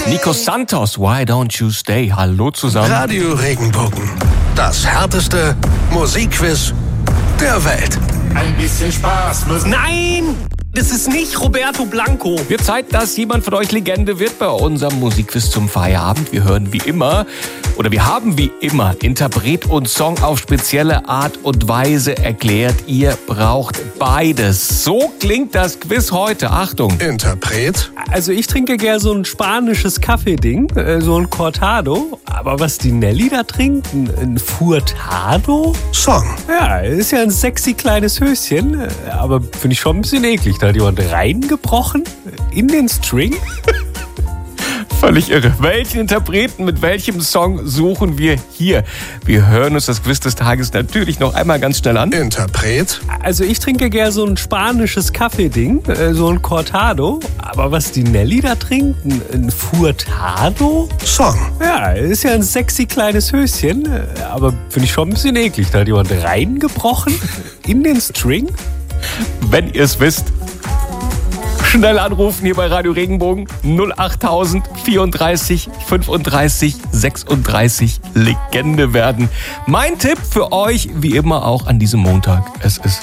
Nico Santos, Why Don't You Stay? Hallo zusammen. Radio Regenbogen. Das härteste Musikquiz der Welt. Ein bisschen Spaß muss... Nein! Das ist nicht Roberto Blanco. Wird Zeit, dass jemand von euch Legende wird bei unserem Musikquiz zum Feierabend. Wir haben wie immer Interpret und Song auf spezielle Art und Weise erklärt. Ihr braucht beides. So klingt das Quiz heute. Achtung. Interpret. Also ich trinke gern so ein spanisches Kaffee-Ding, so ein Cortado. Aber was die Nelly da trinkt, ein Furtado? Song. Ja, ist ja ein sexy kleines Höschen, aber finde ich schon ein bisschen eklig. Da hat jemand reingebrochen in den String. Völlig irre. Welchen Interpreten mit welchem Song suchen wir hier? Wir hören uns das Quiz des Tages natürlich noch einmal ganz schnell an. Interpret. Also ich trinke gern so ein spanisches Kaffee-Ding, so ein Cortado. Aber was die Nelly da trinkt, ein Furtado? Song. Ja, ist ja ein sexy kleines Höschen, aber finde ich schon ein bisschen eklig. Da hat jemand reingebrochen in den String. Wenn ihr es wisst, schnell anrufen hier bei Radio Regenbogen 08000 34 35 36 Legende werden. Mein Tipp für euch, wie immer auch an diesem Montag, es ist